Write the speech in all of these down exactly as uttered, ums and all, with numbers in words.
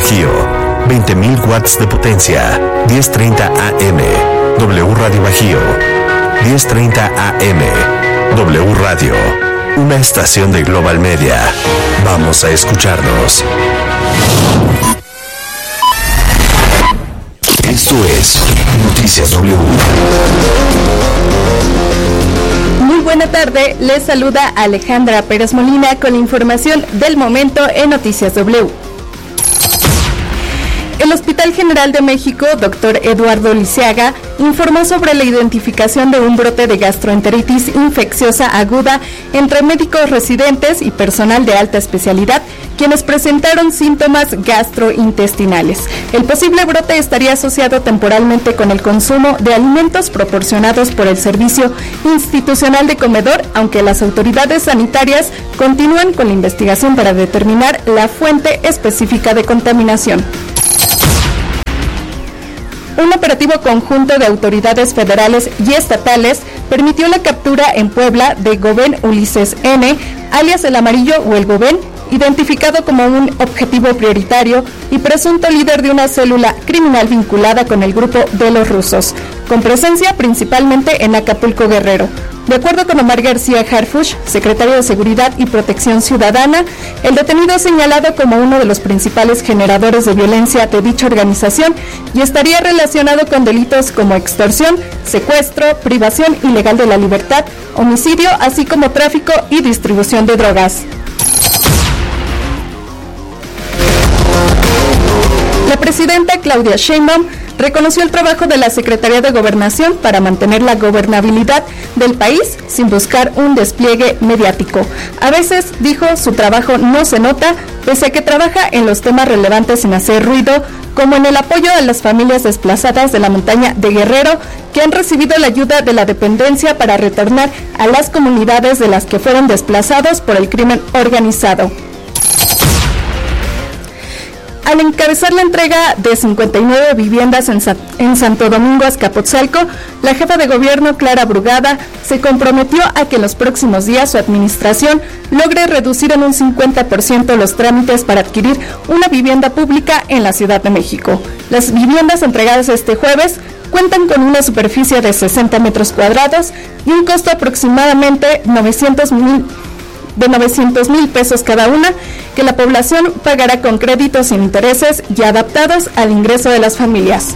Bajío, veinte mil watts de potencia, diez treinta A M. W Radio Bajío, diez treinta A M. W Radio, una estación de Global Media. Vamos a escucharnos. Esto es Noticias W. Muy buena tarde, les saluda Alejandra Pérez Molina con la información del momento en Noticias W. El Hospital General de México, doctor Eduardo Lisiaga, informó sobre la identificación de un brote de gastroenteritis infecciosa aguda entre médicos residentes y personal de alta especialidad, quienes presentaron síntomas gastrointestinales. El posible brote estaría asociado temporalmente con el consumo de alimentos proporcionados por el Servicio Institucional de Comedor, aunque las autoridades sanitarias continúan con la investigación para determinar la fuente específica de contaminación. Un operativo conjunto de autoridades federales y estatales permitió la captura en Puebla de Goben Ulises N., alias El Amarillo o El Goben, identificado como un objetivo prioritario y presunto líder de una célula criminal vinculada con el grupo de los rusos, con presencia principalmente en Acapulco, Guerrero. De acuerdo con Omar García Harfuch, secretario de Seguridad y Protección Ciudadana, el detenido es señalado como uno de los principales generadores de violencia de dicha organización y estaría relacionado con delitos como extorsión, secuestro, privación ilegal de la libertad, homicidio, así como tráfico y distribución de drogas. La presidenta Claudia Sheinbaum reconoció el trabajo de la Secretaría de Gobernación para mantener la gobernabilidad del país sin buscar un despliegue mediático. A veces, dijo, su trabajo no se nota, pese a que trabaja en los temas relevantes sin hacer ruido, como en el apoyo a las familias desplazadas de la montaña de Guerrero, que han recibido la ayuda de la dependencia para retornar a las comunidades de las que fueron desplazados por el crimen organizado. Al encabezar la entrega de cincuenta y nueve viviendas en, Sa- en Santo Domingo, Azcapotzalco, la jefa de gobierno, Clara Brugada, se comprometió a que en los próximos días su administración logre reducir en un cincuenta por ciento los trámites para adquirir una vivienda pública en la Ciudad de México. Las viviendas entregadas este jueves cuentan con una superficie de sesenta metros cuadrados y un costo aproximadamente novecientos mil de novecientos mil pesos cada una, que la población pagará con créditos sin intereses y adaptados al ingreso de las familias.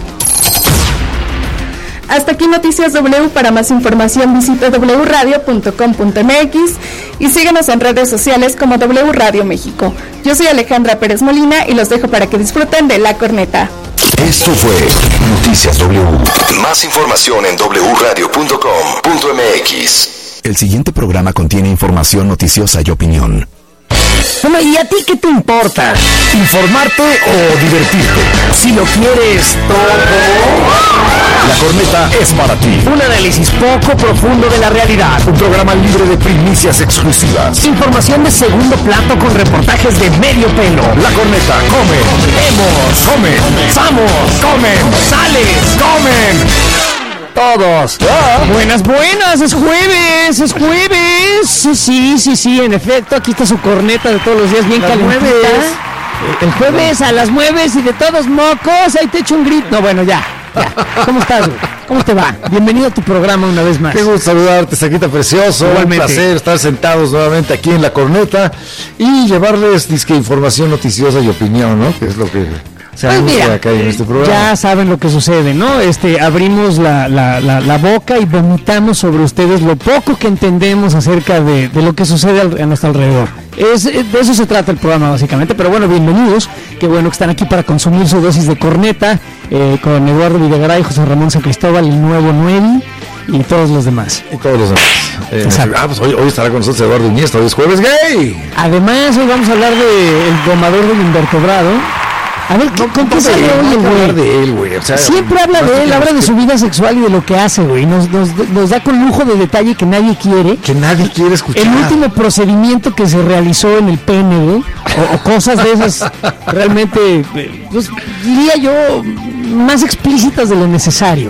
Hasta aquí Noticias W. Para más información visita doble u radio punto com punto m x y síguenos en redes sociales como W Radio México. Yo soy Alejandra Pérez Molina y los dejo para que disfruten de La Corneta. Esto fue Noticias W. Más información en doble u radio punto com punto m x. El siguiente programa contiene información noticiosa y opinión. Bueno, ¿y a ti qué te importa? ¿Informarte o divertirte? Si lo quieres todo, La Corneta es para ti. Un análisis poco profundo de la realidad. Un programa libre de primicias exclusivas. Información de segundo plato con reportajes de medio pelo. La Corneta, comen, Vemos, comen, vamos, comen, sales, comen. todos. Ah. Buenas, buenas, es jueves, es jueves. Sí, sí, sí, sí, en efecto, aquí está su corneta de todos los días bien calentita. El jueves a las nueve y de todos mocos, ahí te echo un grito. No, bueno, ya, ya. ¿Cómo estás, güey? ¿Cómo te va? Bienvenido a tu programa una vez más. Qué gusto saludarte, Saquita Precioso. Igualmente. Un placer estar sentados nuevamente aquí en La Corneta y llevarles disque información noticiosa y opinión, ¿no? Que es lo que se Pues anuncia mira, acá en este programa. ya saben lo que sucede, ¿no? Este, abrimos la, la, la, la boca y vomitamos sobre ustedes lo poco que entendemos acerca de, de lo que sucede al, a nuestro alrededor. Es, de eso se trata el programa básicamente, pero bueno, bienvenidos. Qué bueno que están aquí para consumir su dosis de corneta eh, con Eduardo Videgaray, José Ramón San Cristóbal, el nuevo Nuevi y todos los demás. Y todos los demás. Eh, Exacto. ah, pues hoy, hoy estará con nosotros Eduardo Iniesta, hoy es jueves gay. Además, hoy vamos a hablar de el domador del invertebrado. A ver, ¿con, ¿con qué sale hoy el güey? de él, güey. O sea, Siempre habla de él, habla de su vida sexual y de lo que hace, güey. Nos, nos, nos da con lujo de detalle que nadie quiere. Que nadie quiere escuchar. El último procedimiento que se realizó en el pene, güey, o, o cosas de esas realmente, pues, diría yo, más explícitas de lo necesario.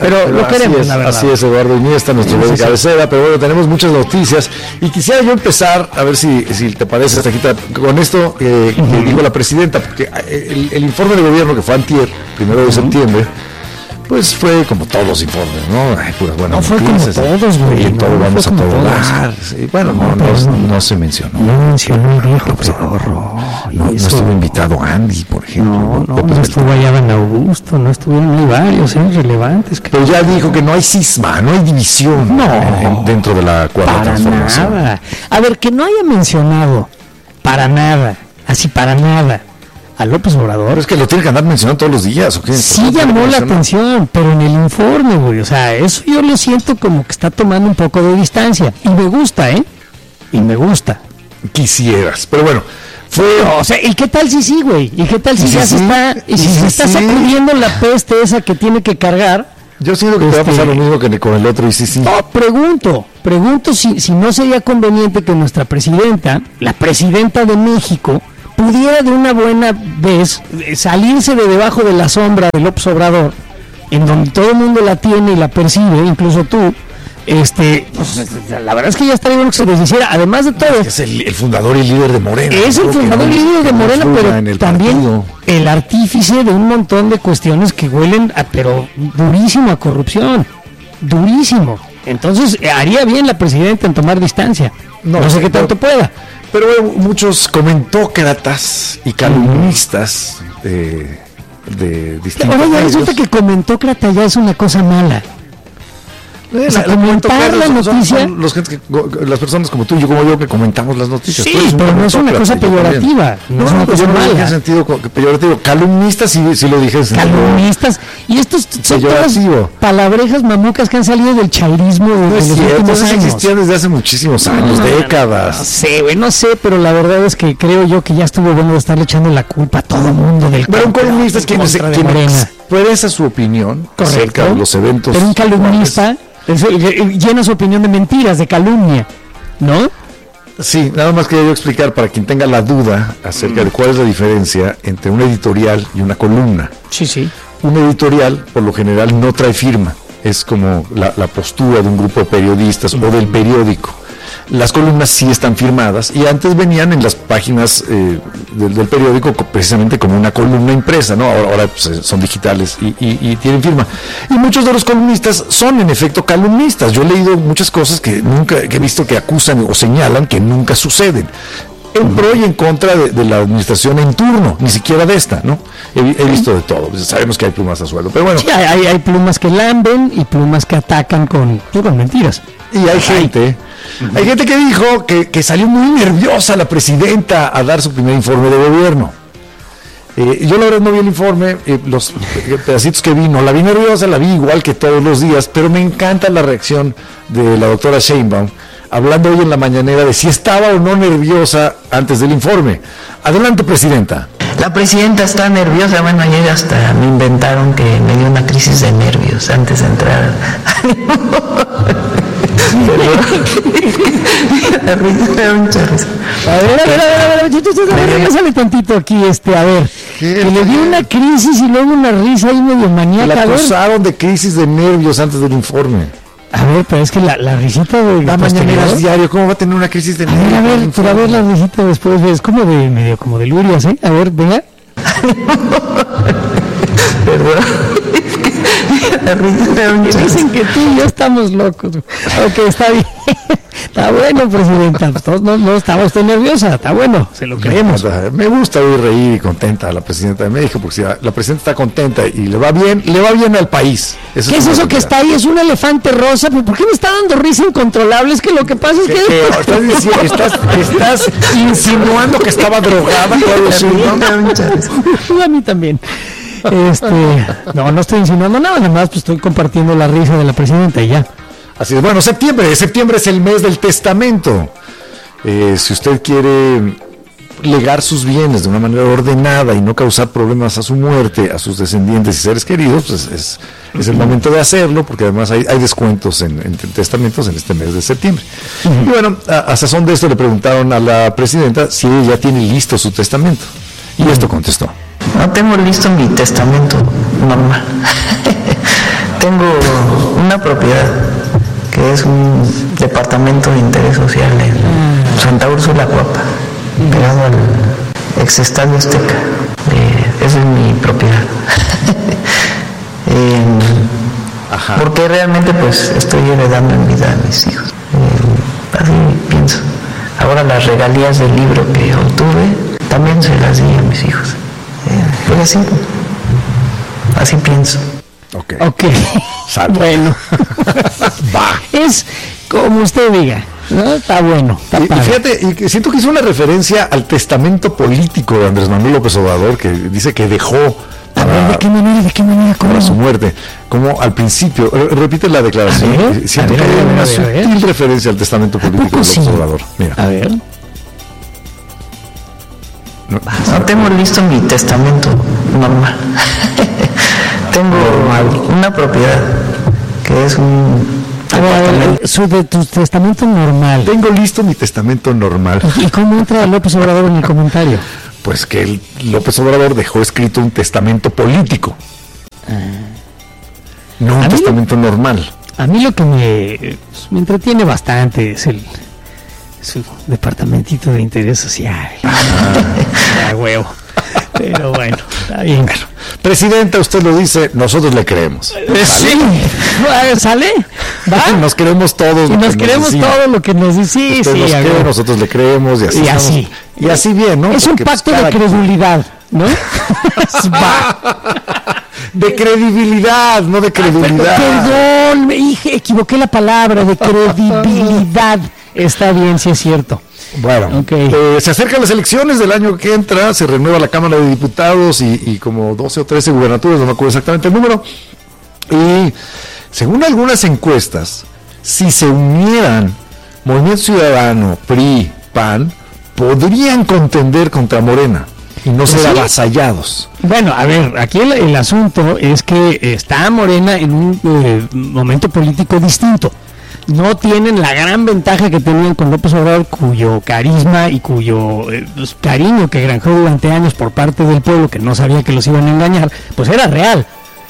pero lo así queremos, es, la verdad. Así es, Eduardo Iniesta, nuestro Sí, de sí, cabecera, pero bueno, tenemos muchas noticias y quisiera yo empezar, a ver si, si te parece, Sajita, con esto eh, uh-huh. que dijo la presidenta, porque el, el informe de gobierno que fue antier, primero de uh-huh. septiembre, pues fue como todos los informes, ¿no? Ay, puras buenas no fue noticias, como todos, güey. Y en todo no, vamos a todo dar. Sí, bueno, no, no, pues, no, no se mencionó. No mencionó el viejo Pedorro. No, no estuvo invitado Andy, por ejemplo. No, no, no estuvo allá Dan Augusto, no estuvieron hay varios, ¿eh? Relevantes. Que... Pero ya dijo que no hay cisma, no hay división no, en, en, dentro de la cuarta para transformación. Nada. A ver, que no haya mencionado para nada, así para nada, a López Obrador. Pero es que lo tiene que andar mencionando todos los días, ¿o qué? Sí llamó la atención, pero en el informe, güey, o sea, eso yo lo siento como que está tomando un poco de distancia. Y me gusta, ¿eh? Y me gusta. Quisieras, pero bueno. Fue, no, o sea, ¿y qué tal si sí, güey? ¿Y qué tal si sí, ya sí, se está, y si sí, se está sí. sacudiendo la peste esa que tiene que cargar? Yo siento que este, te va a pasar lo mismo que con el otro, y sí, sí. No, pregunto, pregunto si, si no sería conveniente que nuestra presidenta, la presidenta de México, pudiera de una buena vez salirse de debajo de la sombra de López Obrador, en donde todo el mundo la tiene y la percibe, incluso tú. Este, pues, la verdad es que ya estaría bueno que se deshiciera, además de todo. Es el, el fundador y líder de Morena. Es el fundador y líder de Morena, pero también partido. El artífice de un montón de cuestiones que huelen a, pero durísimo a corrupción, durísimo. Entonces, haría bien la presidenta en tomar distancia. No, no sé qué tanto pueda. Pero bueno, muchos comentócratas y calumnistas de, de distintos Ahora ya medios. resulta que comentócrata ya es una cosa mala. O sea, comentar la noticia. Son, son los gente que, las personas como tú y yo, como yo, que comentamos las noticias. Sí, pero no es una cosa peyorativa. No, no es una cosa yo no mala. lo dije en sentido peyorativo. Calumnistas, sí, sí lo dije en sentido calumnistas. Y estos son todas palabrejas mamucas que han salido del chairismo de, no de es los cierto, últimos eso años. existía desde hace muchísimos años, no, décadas. No sé, güey, no sé, pero la verdad es que creo yo que ya estuvo bueno de estarle echando la culpa a todo el mundo del Pero un columnista es quien expresa su opinión acerca de los eventos. Pero un calumnista llena su opinión de mentiras, de calumnia, ¿no? Sí, nada más quería yo explicar para quien tenga la duda acerca mm. de cuál es la diferencia entre un editorial y una columna. Sí, sí. Un editorial, por lo general, no trae firma. Es como la, la postura de un grupo de periodistas mm. o del periódico. Las columnas sí están firmadas y antes venían en las páginas eh, del, del periódico precisamente como una columna impresa, ¿no? Ahora, ahora pues, son digitales y, y, y tienen firma. Y muchos de los columnistas son en efecto calumnistas. Yo he leído muchas cosas que nunca, que he visto que acusan o señalan que nunca suceden. En pro y en contra de, de la administración en turno, ni siquiera de esta, ¿no? He, he visto de todo, pues sabemos que hay plumas a suelo, pero bueno. Sí, hay, hay plumas que lamben y plumas que atacan con, con mentiras. Y hay gente, uh-huh. hay gente que dijo que, que salió muy nerviosa la presidenta a dar su primer informe de gobierno. Eh, yo la verdad no vi el informe, eh, los pedacitos que vi, no la vi nerviosa, la vi igual que todos los días, pero me encanta la reacción de la doctora Sheinbaum, hablando hoy en la mañanera de si estaba o no nerviosa antes del informe. Adelante, presidenta. La presidenta está nerviosa, bueno, ayer hasta me inventaron que me dio una crisis de nervios antes de entrar. A ver, a ver, a ver, a ver, pásame tantito aquí, este, a ver, que le dio una crisis y luego una risa ahí medio maníaca. La acusaron de crisis de nervios antes del informe. A ver, pero es que la, la risita de... La mañanera es diario, ¿cómo va a tener una crisis de nervios? A ver, a ver, pero a ver la risita después, es como de, medio como de lurias, ¿eh? A ver, venga. Perdón. Dicen que tú y yo estamos locos. Ok, está bien. Está bueno, presidenta. Todos no, no estaba usted nerviosa. Está bueno, se lo creemos. Me gusta oír reír y contenta a la presidenta de México, porque si la, la presidenta está contenta y le va bien, le va bien al país. Eso ¿Qué es, es eso que está ahí? Es un elefante rosa. ¿Por qué me está dando risa incontrolable? Es que lo que pasa es que... que, que estás, diciendo, estás, estás insinuando que estaba drogada. A mí también. Este, no, no estoy insinuando nada, nada más pues estoy compartiendo la risa de la presidenta y ya. Así es, bueno, septiembre, septiembre es el mes del testamento. Eh, si usted quiere legar sus bienes de una manera ordenada y no causar problemas a su muerte, a sus descendientes y seres queridos, pues es, es el momento de hacerlo, porque además hay, hay descuentos en, en testamentos en este mes de septiembre. Uh-huh. Y bueno, a, a sazón de esto le preguntaron a la presidenta si ella ya tiene listo su testamento. Y uh-huh. esto contestó. No tengo listo mi testamento normal. Tengo una propiedad que es un departamento de interés social en Santa Úrsula, Cuapa, pegado al ex Estadio Azteca. Eh, esa es mi propiedad. eh, Ajá. Porque realmente pues estoy heredando en vida a mis hijos. Eh, así pienso. Ahora las regalías del libro que obtuve también se las di a mis hijos. Eh, pues así, así pienso. Ok. Ok. Salvo. Bueno. Va. Es como usted diga, ¿no? Está bueno, está Y, y padre. fíjate, y que siento que hizo una referencia al testamento político de Andrés Manuel López Obrador, que dice que dejó A ver, para, ¿de qué manera, de qué manera, cómo? para su muerte, como al principio, re- repite la declaración, A ver, siento a ver, que a hay ver, una a ver, a ver. sutil referencia al testamento político de poco López sí? Obrador. Mira, A ver. no, No tengo listo mi testamento normal. Tengo una propiedad que es un A ver, a ver, departamento. su de tu testamento normal. tengo listo mi testamento normal. ¿Y cómo entra López Obrador en el comentario? Pues que el López Obrador dejó escrito un testamento político, no ¿A un mí? testamento normal. A mí lo que me, pues, me entretiene bastante es el su departamentito de interés social. Ah, huevo. Pero bueno, está bien. Presidenta, usted lo dice, nosotros le creemos. Eh, Sí, Ah, ¿sale? ¿Va? Nos queremos todos. Y lo nos que queremos decimos. todo lo que nos dice. Sí, Usted sí, nos a cree, ver. nosotros le creemos y así. Y estamos. así. Y así bien, ¿no? Es un Porque, pues, pacto de cada- credibilidad, ¿no? Va. De credibilidad, no de credibilidad. Perdón, me dije, equivoqué la palabra de credibilidad. Está bien, sí es cierto. Bueno, Ok. eh, se acercan las elecciones del año que entra, se renueva la Cámara de Diputados y, y como doce o trece gubernaturas, no me acuerdo exactamente el número. Y según algunas encuestas, si se unieran Movimiento Ciudadano, P R I, P A N, podrían contender contra Morena y no ser ¿Sí? avasallados. Bueno, a ver, aquí el, el asunto es que está Morena en un eh, momento político distinto. No tienen la gran ventaja que tenían con López Obrador, cuyo carisma y cuyo eh, pues, cariño que granjeó durante años por parte del pueblo, que no sabía que los iban a engañar, pues era real.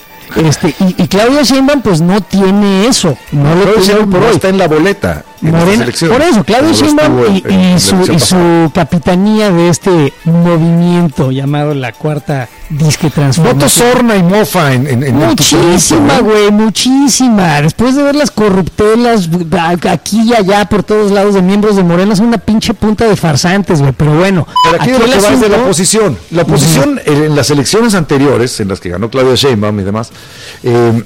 Este, y, y Claudia Sheinbaum pues no tiene eso, no lo Claudia tiene Sheinbaum por no hoy. está en la boleta en estas Morena, elecciones, por eso, Claudia como lo Sheinbaum estuvo y, en- en y la su, elección y pasada. su capitanía de este movimiento llamado la Cuarta Disque Voto Transformación. sorna y mofa en, en, en el Muchísima, tutorito, ¿no? güey, muchísima. Después de ver las corruptelas a- aquí y allá por todos lados de miembros de Morena, son una pinche punta de farsantes, güey. Pero bueno, Pero aquí, de lo el que va es de la asunto- oposición. La oposición eh, en las elecciones anteriores, en las que ganó Claudia Sheinbaum y demás, eh,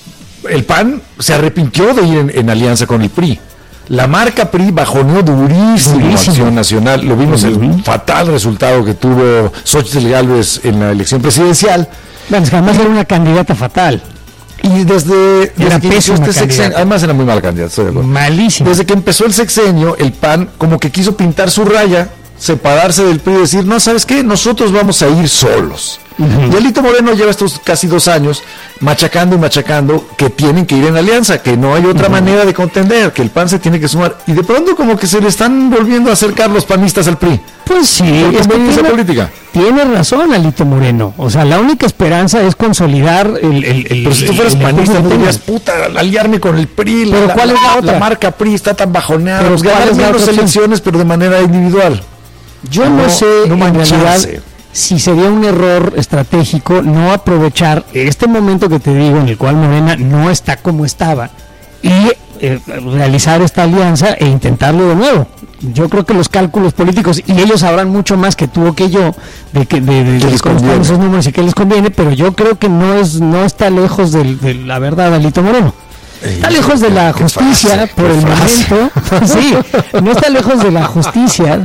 el P A N se arrepintió de ir en, en alianza con el P R I. La marca P R I bajoneó durísimo, Durísimo. Acción Nacional. Lo vimos el fatal resultado que tuvo Xóchitl Gálvez en la elección presidencial. Bueno, es que además era una candidata fatal. Y desde, desde Era que inició pésima este sexenio, candidata. además era muy mala candidata, estoy de acuerdo. Malísima. Desde que empezó el sexenio, el P A N como que quiso pintar su raya, separarse del P R I y decir, no, ¿sabes qué? Nosotros vamos a ir solos. Y Alito Moreno lleva estos casi dos años machacando y machacando que tienen que ir en alianza, que no hay otra manera de contender, que el P A N se tiene que sumar. Y de pronto como que se le están volviendo a acercar los panistas al P R I. Pues sí, Por es que conveniencia tiene, política. tiene razón Alito Moreno. O sea, la única esperanza es consolidar el... el, el Pero si tú el- fueras el panista, apoyo no que dirías, tengan. puta, aliarme con el P R I. Pero ¿cuál es la otra? La marca P R I está tan bajoneada. Pero Pues ¿cuál ganar es la menos otra opción? elecciones, pero de manera individual. Yo no, No- sé no en mancharse. realidad si sería un error estratégico no aprovechar este momento que te digo en el cual Morena no está como estaba y eh, realizar esta alianza e intentarlo de nuevo. Yo creo que los cálculos políticos, y ellos sabrán mucho más que tú o que yo de que de, de- ¿Qué de les cómo están conviene? esos números y qué les conviene, pero yo creo que no es no está lejos del- de la verdad Alito Moreno. Está lejos de la qué justicia frase, por qué el frase. momento. Sí, no está lejos de la justicia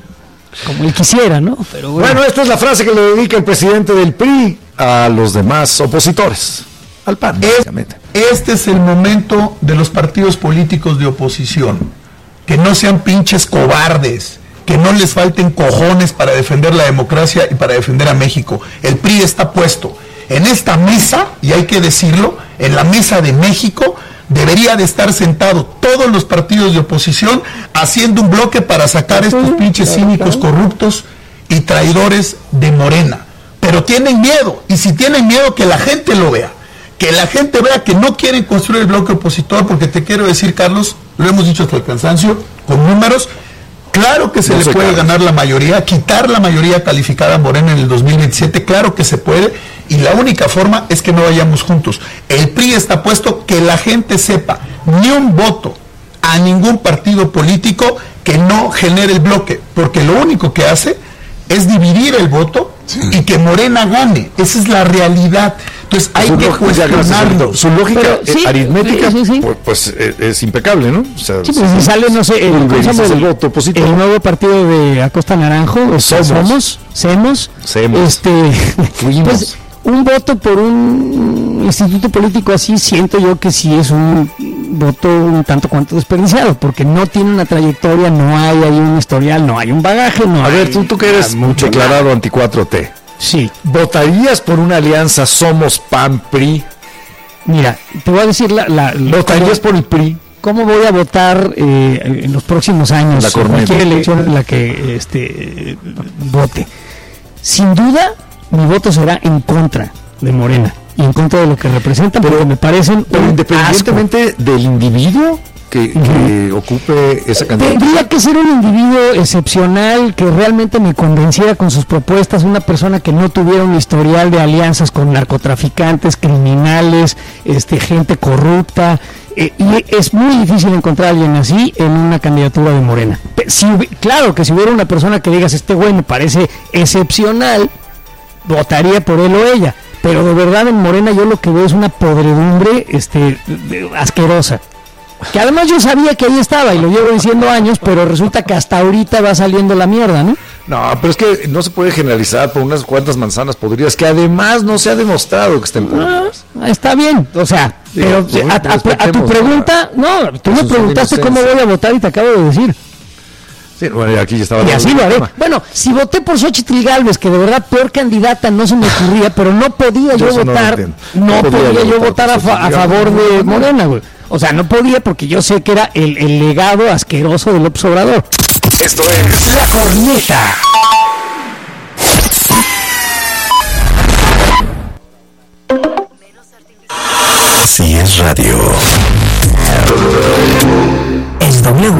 como él quisiera, ¿no? Pero bueno. Bueno, esta es la frase que le dedica el presidente del P R I a los demás opositores. Al P A N, básicamente. Este es el momento de los partidos políticos de oposición. Que no sean pinches cobardes, que no les falten cojones para defender la democracia y para defender a México. El P R I está puesto en esta mesa, y hay que decirlo, en la mesa de México, debería de estar sentado todos los partidos de oposición haciendo un bloque para sacar a estos pinches cínicos corruptos y traidores de Morena. Pero tienen miedo, y si tienen miedo, que la gente lo vea. que la gente vea que no quieren construir el bloque opositor, porque te quiero decir, Carlos, lo hemos dicho hasta el cansancio, con números, claro que se no le puede Carlos. ganar la mayoría, quitar la mayoría calificada a Morena en el dos mil veintisiete, claro que se puede, y la única forma es que no vayamos juntos. El P R I está puesto, que la gente sepa, ni un voto a ningún partido político que no genere el bloque, porque lo único que hace es dividir el voto sí. y que Morena gane. Esa es la realidad. Entonces hay su que cuestionarlo. Su lógica Pero, eh, sí, aritmética sí, sí. pues, pues eh, es impecable, ¿no? O sea, sí, pues si sale, no sé, el, el, el, voto positivo. El nuevo partido de Acosta Naranjo, Somos, Somos, Semos, Semos. este, Fuimos. Pues, un voto por un instituto político así, siento yo que sí es un voto un tanto cuanto desperdiciado, porque no tiene una trayectoria, no hay ahí un historial, no hay un bagaje, no A hay... ver, tú, tú que eres mucho declarado anti cuatro T. Sí. ¿Votarías por una alianza Somos P A N P R I? Mira, te voy a decir la... la ¿Votarías por el P R I? ¿Cómo voy a votar eh, en los próximos años? La cualquier elección en la que este, vote. Sin duda, mi voto será en contra de Morena y en contra de lo que representan, pero, porque me parecen... Pero independientemente asco. del individuo que, que uh-huh. ocupe esa candidatura. Tendría que ser un individuo excepcional que realmente me convenciera con sus propuestas, una persona que no tuviera un historial de alianzas con narcotraficantes, criminales, este, gente corrupta, eh, y es muy difícil encontrar a alguien así en una candidatura de Morena. Si, claro que si hubiera una persona que digas, este güey me parece excepcional, votaría por él o ella, pero de verdad en Morena yo lo que veo es una podredumbre este, de, asquerosa. Que además yo sabía que ahí estaba y lo llevo diciendo años, pero resulta que hasta ahorita va saliendo la mierda, ¿no? No, pero es que no se puede generalizar por unas cuantas manzanas podridas que además no se ha demostrado que estén podridas. Ah, está bien, o sea, sí, pero sí, a, a, a tu pregunta, no, tú me preguntaste cómo voy a votar y te acabo de decir. Sí, bueno, aquí ya estaba. Y así lo haré. Bueno, si voté por Xóchitl Gálvez, que de verdad peor candidata no se me ocurría, pero no podía yo, yo votar, no, no podía, podía yo votar a, fa, a favor de Morena, güey. O sea, no podía porque yo sé que era el, el legado asqueroso del López Obrador. Esto es La Corneta. Si es radio, es W.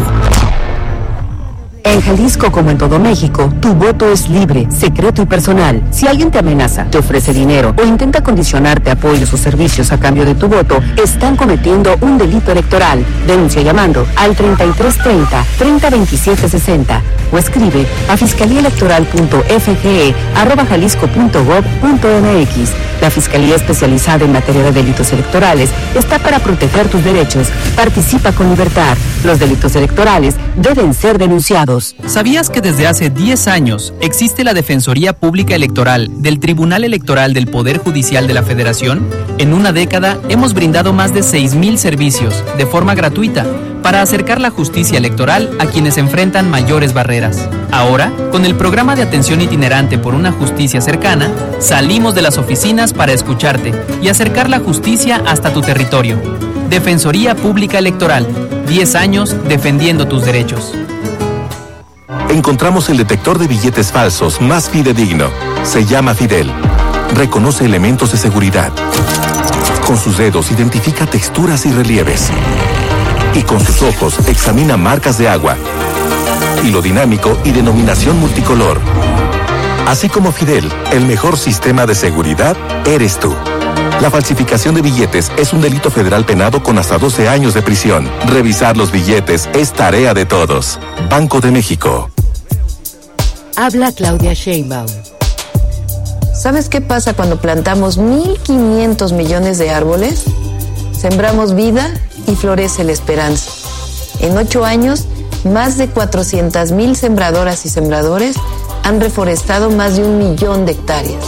En Jalisco, como en todo México, tu voto es libre, secreto y personal. Si alguien te amenaza, te ofrece dinero o intenta condicionarte apoyos o servicios a cambio de tu voto, están cometiendo un delito electoral. Denuncia llamando al treinta y tres treinta, treinta veintisiete sesenta o escribe a fiscaliaelectoral.fge arroba jalisco punto gob punto mx. La Fiscalía Especializada en Materia de Delitos Electorales está para proteger tus derechos. Participa con libertad. Los delitos electorales deben ser denunciados. ¿Sabías que desde hace diez años existe la Defensoría Pública Electoral del Tribunal Electoral del Poder Judicial de la Federación? En una década hemos brindado más de seis mil servicios de forma gratuita para acercar la justicia electoral a quienes enfrentan mayores barreras. Ahora, con el programa de atención itinerante por una justicia cercana, salimos de las oficinas para escucharte y acercar la justicia hasta tu territorio. Defensoría Pública Electoral, diez años defendiendo tus derechos. Encontramos el detector de billetes falsos más fidedigno. Se llama Fidel. Reconoce elementos de seguridad. Con sus dedos identifica texturas y relieves. Y con sus ojos examina marcas de agua, hilo dinámico y denominación multicolor. Así como Fidel, el mejor sistema de seguridad eres tú. La falsificación de billetes es un delito federal penado con hasta doce años de prisión. Revisar los billetes es tarea de todos. Banco de México. Habla Claudia Sheinbaum. ¿Sabes qué pasa cuando plantamos mil quinientos millones de árboles? Sembramos vida y florece la esperanza. En ocho años, más de cuatrocientas mil sembradoras y sembradores han reforestado más de un millón de hectáreas.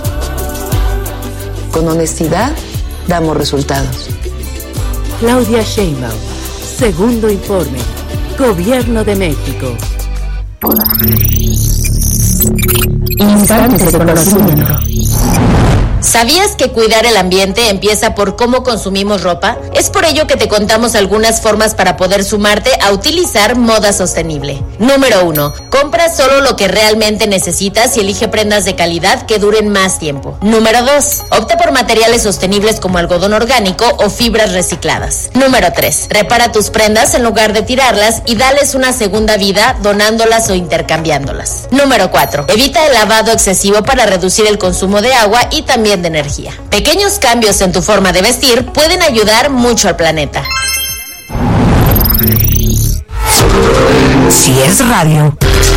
Con honestidad, damos resultados. Claudia Sheinbaum, segundo informe. Gobierno de México. Instantes de conocimiento. ¿Sabías que cuidar el ambiente empieza por cómo consumimos ropa? Es por ello que te contamos algunas formas para poder sumarte a utilizar moda sostenible. Número uno. Compra solo lo que realmente necesitas y elige prendas de calidad que duren más tiempo. Número dos. Opta por materiales sostenibles como algodón orgánico o fibras recicladas. Número tres. Repara tus prendas en lugar de tirarlas y dales una segunda vida donándolas o intercambiándolas. Número cuatro. Evita el lavado excesivo para reducir el consumo de agua y también de energía. Pequeños cambios en tu forma de vestir pueden ayudar mucho al planeta. Si es radio,